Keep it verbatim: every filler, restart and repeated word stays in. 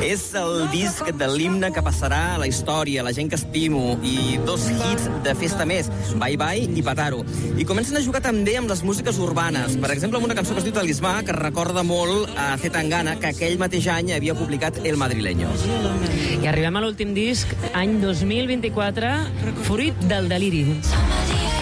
És el disc de l'himne que passarà a la història, La gent que estimo, i dos hits de festa més, Bye Bye i Pataro. I comencen a jugar també amb les músiques urbanes. Per exemple, amb una cançó que es diu Talismà, que recorda molt a Zetangana, que aquell mateix any havia publicat El Madrileño. I arribem a l'últim disc, any dos mil vint-i-quatre, fruit del deliri.